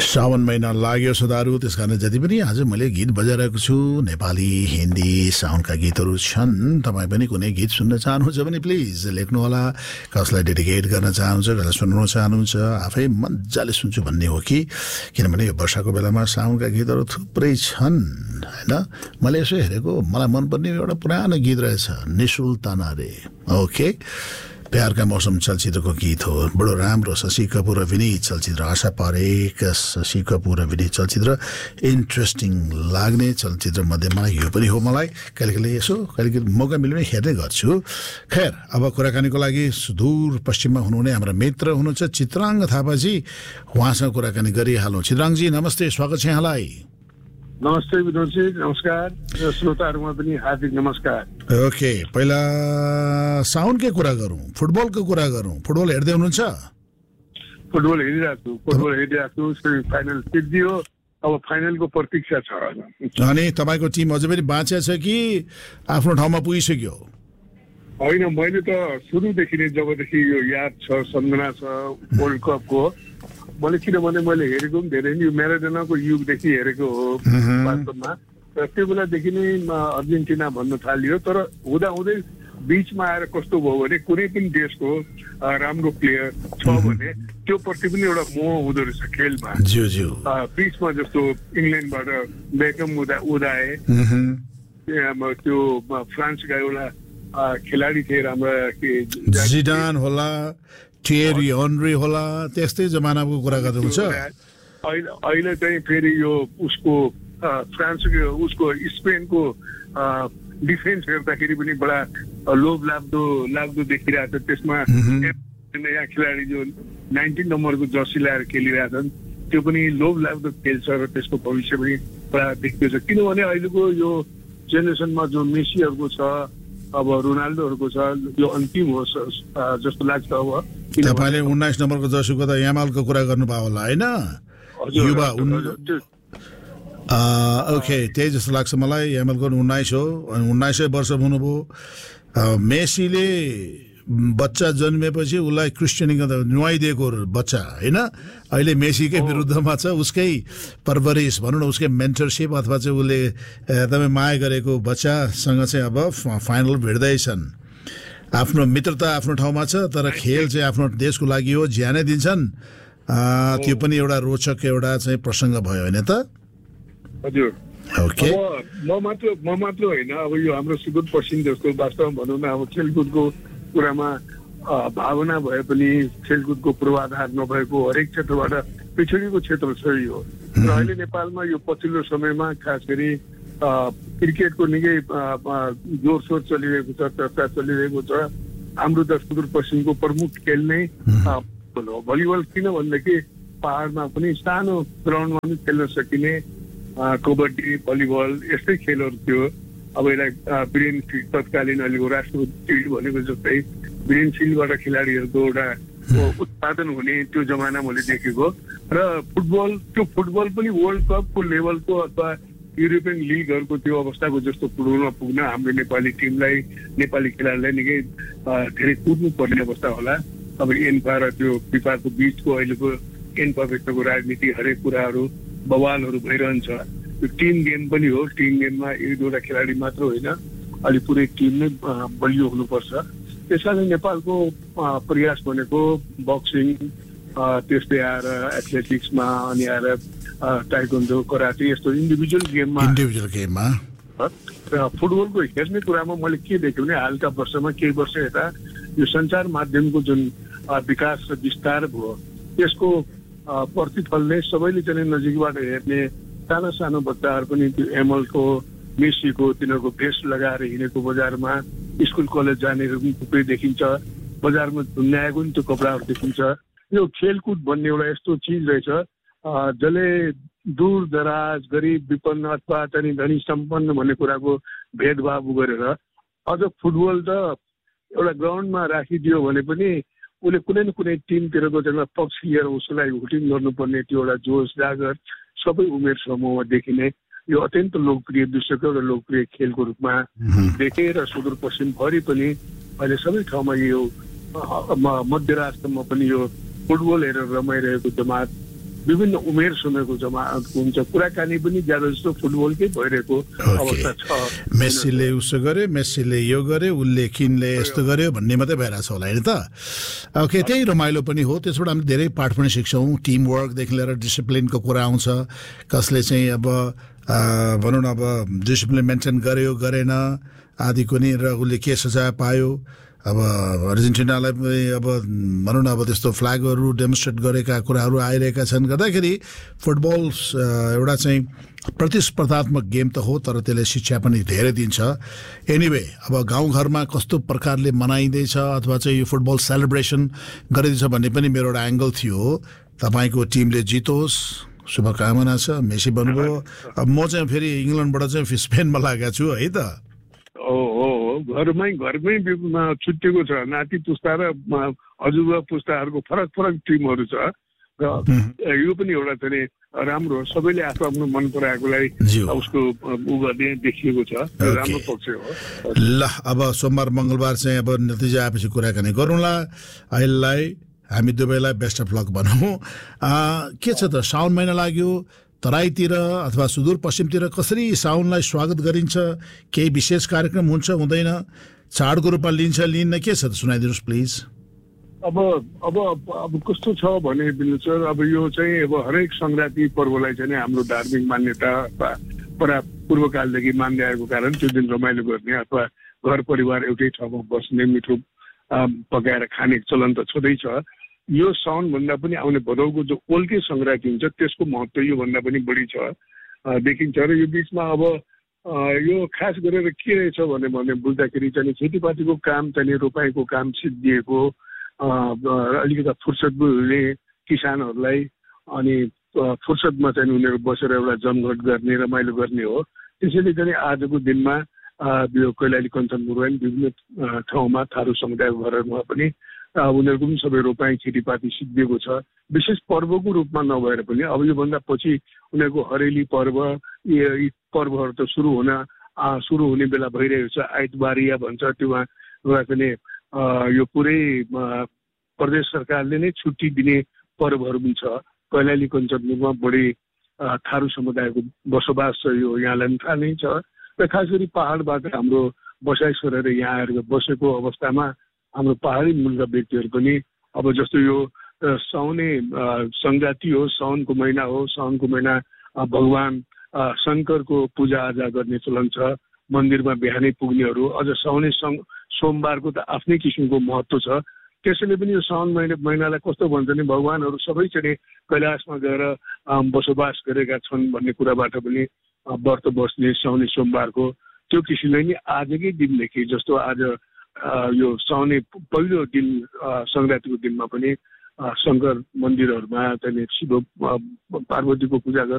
सावन महिना लाग्यो सदारू, त्यस कारण जति पनि आज मैले गीत बजाइरहेको छु नेपाली हिन्दी साउन्डका गीतहरू छन्। तपाईँ पनि कुनै गीत सुन्न चाहनुहुन्छ भने प्लिज लेख्नुहोला। कसलाई डेडिकेट गर्न चाहनुहुन्छ, कसलाई सुन्नु चाहनुहुन्छ, आफै मजाले सुन्छु भन्ने हो कि किनभने यो वर्षाको बेलामा साउन्डका गीतहरू थुप्रै छन् होइन। मैले यसो हेरेको मलाई मनपर्ने एउटा पुरानो गीत रहेछ, निशुल्ताना रे। ओके, प्यारका मौसम चलचित्रको गीत हो, बडो राम्रो। शशि कपुर र विनीत चलचित्र, आशा पारेख, शशि कपुर र विनीत चलचित्र इन्ट्रेस्टिङ लाग्ने चलचित्र मध्येमा यो पनि हो। मलाई कहिले कहिले यसो कहिले कहिले मौका मिल्यो भने हेर्दै गर्छु। खैर, अब कुराकानीको लागि सुदूर पश्चिममा हुनुहुने हाम्रा मित्र हुनुहुन्छ चित्राङ्ग थापाजी, उहाँसँग कुराकानी गरिहालौँ। चित्राङजी नमस्ते, स्वागत छ यहाँलाई। नमस्ते विनोदजी, नमस्कार। श्रोताहरूमा पनि हार्दिक नमस्कार। ओके, पहिला साउन्डकै कुरा गरौँ, फुटबलको कुरा गरौँ। फुटबल हेर्दै हुनुहुन्छ? फुटबल हेरिरहेको छु। सेमी फाइनल जित्दियो, अब फाइनलको प्रतीक्षा छ। अनि तपाईँको टिम अझै पनि बाँचेको छ कि आफ्नो ठाउँमा पुगिसक्यो? होइन, मैले त सुरुदेखि नै जबदेखि यो याद छ, सम्झना छ वर्ल्ड कपको, किनभने मैले हेरेको पनि धेरै यो म्याराडोनाको युगदेखि हेरेको हो वास्तवमा। र त्यो बेलादेखि नै अर्जेन्टिना भन्न थालियो। तर हुँदाहुँदै बिचमा आएर कस्तो भयो भने कुनै पनि देशको राम्रो प्लेयर छ भने त्यो प्रति पनि एउटा मोह हुँदो रहेछ खेलमा। बिचमा जस्तो इङ्ल्यान्डबाट बेकम उदाए, त्यो फ्रान्सका एउटा खेलाडी थिए राम्रा, जिडान होला, थियरी हेनरी होला, त्यस्तै जमानाको कुरा गर्नुहुन्छ। अहिले चाहिँ फेरि यो उसको फ्रान्सको उसको स्पेनको डिफेन्स हेर्दाखेरि पनि बडा लोभ लाग्दो देखिरहेको छ। त्यसमा नयाँ खेलाडी जो 19 नम्बरको जर्सी लगाएर खेलिरहेछन्, त्यो पनि लोभ लाग्दो खेल्छ र त्यसको भविष्य पनि बडा देखियो छ। किनभने अहिलेको यो जेनेरेसनमा जो मेसीहरूको छ, अब रोनाल्डोहरूको छ, यो अन्तिम हो जस्तो लाग्छ। अब तपाईँले 19 नम्बरको जर्सीको त यामालको कुरा गर्नुभयो होला होइन? युवा ओके, त्यही जस्तो लाग्छ मलाई। यामालको 19 हो, 19 वर्ष हुनुभयो। मेसीले बच्चा जन्मेपछि उसलाई क्रिस्टियानो नुहाइदिएको बच्चा होइन, अहिले मेसीकै विरुद्धमा छ। उसकै परवरिश भनौँ न, उसकै मेन्टरसिप अथवा चाहिँ उसले एकदमै माया गरेको बच्चासँग चाहिँ अब फाइनल भिड्दैछन्। आफ्नो मित्रता आफ्नो ठाउँमा छ, तर खेल चाहिँ आफ्नो देशको लागि हो, ज्यानै दिन्छन्। त्यो पनि एउटा रोचक एउटा चाहिँ प्रसङ्ग भयो होइन त? हजुर। ओके, म मात्र होइन, अब यो हाम्रो सुदूर पश्चिम जस्तो वास्तवमा भनौँ न, अब खेलकुदको कुरामा भावना भए पनि खेलकुदको पूर्वाधार नभएको हरेक क्षेत्रबाट पिछडिएको क्षेत्र छ यो। र अहिले नेपालमा यो पछिल्लो समयमा खास गरी क्रिकेटको निकै जोरसोर चलिरहेको छ, चर्चा चलिरहेको छ। हाम्रो त सुदूर पश्चिमको प्रमुख खेल नै भलिबल। किन भनेदेखि पहाडमा पनि सानो ग्राउन्डमा पनि खेल्न सकिने कबड्डी, भलिबल यस्तै खेलहरू थियो। अब यसलाई ब्रेन फिल्ड, तत्कालीन अहिलेको राष्ट्रपति फिल्ड भनेको जस्तै ब्रेन फिल्डबाट खेलाडीहरूको एउटा उत्पादन हुने त्यो जमाना मैले देखेको। र फुटबल पनि वर्ल्ड कपको लेभलको अथवा युरोपियन लिगहरूको त्यो अवस्थाको जस्तो पुग्न हाम्रो नेपाली टिमलाई, नेपाली खेलाडीलाई निकै धेरै कुद्नु पर्ने अवस्था होला। अब एन्फा र त्यो फिफाको बिचको अहिलेको एन्फाभित्रको राजनीति, हरेक कुराहरू बवालहरू भइरहन्छ। त्यो टिम गेम पनि हो, टिम गेममा एक दुईवटा खेलाडी मात्र होइन, अहिले पुरै टिम नै बलियो हुनुपर्छ। त्यसकारण नेपालको प्रयास भनेको बक्सिङ, त्यस्तै आएर एथलेटिक्समा, अनि आएर ताइक्वान्डो, कराटे, यस्तो इन्डिभिजुअल गेममा। र फुटबलको हेर्ने कुरामा मैले के देखेँ भने हालका वर्षमा, केही वर्ष यता यो सञ्चार माध्यमको जुन विकास र विस्तार भयो, त्यसको प्रतिफल नै सबैले चाहिँ नजिकबाट हेर्ने, सानो सानो बच्चाहरू पनि त्यो एमएलको, मेसीको, तिनीहरूको भेस्ट लगाएर हिँडेको बजारमा, स्कुल कलेज जानेहरू पनि थुप्रै देखिन्छ। बजारमा झुन्ड्याएको पनि त्यो कपडाहरू देखिन्छ। यो खेलकुद भन्ने एउटा यस्तो चिज रहेछ जसले दूर दराज, गरिब विपन्न अथवा चाहिँ धनी सम्पन्न भन्ने कुराको भेदभाव गरेर अझ फुटबल त एउटा ग्राउन्डमा राखिदियो भने पनि उसले कुनै न कुनै टिमतिरको चाहिँ पक्ष लिएर उसलाई हुटिङ गर्नुपर्ने त्यो एउटा जोस जागर सबै उमेर समूहमा देखिने यो अत्यन्त लोकप्रिय विश्वको एउटा लोकप्रिय खेलको रूपमा देखेर सुदूरपश्चिमभरि पनि अहिले सबै ठाउँमा यो मध्यराष्ट्रमा पनि यो फुटबल हेरेर रमाइरहेको जमात विभिन्न उमेर समयको जमात हुन्छ, कुराकानी पनि ज्यादा जस्तो फुटबलकै भइरहेको अवस्था छ। मेस्सीले उसो गर्यो, मेस्सीले यो गर्यो, उसले किनले यस्तो गर्यो भन्ने मात्रै भइरहेछ होला होइन त? ओके, त्यही रमाइलो पनि हो। त्यसबाट हामी धेरै पाठ पनि सिक्छौँ। टिम वर्कदेखि लिएर डिसिप्लिनको कुरा आउँछ। कसले चाहिँ अब भनौँ न अब डिसिप्लिन मेन्टेन गर्यो गरेन आदिको नि, र उसले के सजाय पायो। अब अर्जेन्टिनालाई पनि अब भनौँ न अब त्यस्तो फ्ल्यागहरू डेमोन्स्ट्रेट गरेका कुराहरू आइरहेका छन्, गर्दाखेरि फुटबल एउटा चाहिँ प्रतिस्पर्धात्मक गेम त हो, तर त्यसले शिक्षा पनि धेरै दिन्छ। एनिवे, अब गाउँघरमा कस्तो प्रकारले मनाइँदैछ अथवा चाहिँ यो फुटबल सेलिब्रेसन गरिँदैछ भन्ने पनि मेरो एउटा एङ्गल थियो। तपाईँको टिमले जितोस्, शुभकामना छ। मेसी भन्नुभयो। अब म चाहिँ फेरि इङ्ग्ल्यान्डबाट चाहिँ स्पेनमा लागेको छु है त। घरमै छुट्टिएको छ। नाति पुस्ता र हजुरबा पुस्ताहरूको फरक फरक टिमहरू छ र यो पनि एउटा चाहिँ राम्रो हो। सबैले आफ्नो आफ्नो मन पराएकोलाई उसको उ गर्ने देखिएको छ, राम्रो पक्ष हो। ल, अब सोमबार मङ्गलबार चाहिँ अब नतिजा आएपछि कुराकानी गरौँला। अहिलेलाई हामी दुवैलाई बेस्ट अफ लक भनौँ। के छ त, साउन महिना लाग्यो, तराईतिर अथवा सुदूरपश्चिमतिर कसरी साउनलाई स्वागत गरिन्छ? केही विशेष कार्यक्रम हुन्छ हुँदैन? चाडको रूपमा लिन्छ लिन्न? के छ त, सुनाइदिनुहोस् प्लिज। अब कस्तो छ भने बिन्दु सर, अब यो चाहिँ अब हरेक सङ्क्रान्ति पर्वलाई चाहिँ हाम्रो धार्मिक मान्यता पूर्वकालदेखि मान्दै आएको कारण त्यो दिन रमाइलो गर्ने अथवा घर परिवार एउटै ठाउँमा बस्ने, मिठो पकाएर खाने चलन त छँदैछ। यो साउन भन्दा पनि आउने भदौको जो ओल्के सङ्क्रान्ति हुन्छ त्यसको महत्त्व योभन्दा पनि बढी छ देखिन्छ। र यो बिचमा अब यो खास गरेर के रहेछ भने बुझ्दाखेरि चाहिँ खेतीपातीको काम चाहिँ रोपाइको काम सिद्धिएको, अलिकति फुर्सद हुने किसानहरूलाई, अनि फुर्सदमा चाहिँ उनीहरू बसेर एउटा जमघट गर्ने, रमाइलो गर्ने हो। त्यसैले चाहिँ आजको दिनमा यो कैलाली कञ्चनपुरमा विभिन्न ठाउँमा थारू समुदायको घरहरूमा पनि उनीहरूको पनि सबै रोपाइँ खेतीपाती सिद्धिएको छ। विशेष पर्वको रूपमा नभएर पनि अब योभन्दा पछि उनीहरूको हरेली पर्व, यी पर्वहरू त सुरु हुने बेला भइरहेको छ। आइतबारिया भन्छ, त्योमा एउटा पनि यो पुरै प्रदेश सरकारले नै छुट्टी दिने पर्वहरू पनि छ। कैलाली कञ्चनपुरमा बढी थारू समुदायको बसोबास छ, यो यहाँलाई पनि थाहा नै छ। र खास गरी पहाडबाट हाम्रो बसाइ सरेर यहाँ आएर बसेको अवस्थामा हाम्रो पहाडी मूलका व्यक्तिहरू पनि अब जस्तो यो साउने सङ्क्रान्ति हो, साउनको महिना हो, साउनको महिना भगवान शङ्करको पूजाआजा गर्ने चलन छ। मन्दिरमा बिहानै पुग्नेहरू, अझ साउने सोमबारको त आफ्नै किसिमको महत्त्व छ। त्यसैले पनि यो साउन महिनालाई कस्तो भन्छ भने भगवानहरू सबै चाहिँ कैलाशमा गएर बसोबास गरेका छन् भन्ने कुराबाट पनि व्रत बस्ने साउने सोमबारको त्यो किसिमले नै आजकै दिनदेखि, जस्तो आज यो साउने पहिलो दिन सङ्क्रान्तिको दिनमा पनि शङ्कर मन्दिरहरूमा चाहिँ शिव पार्वतीको पूजा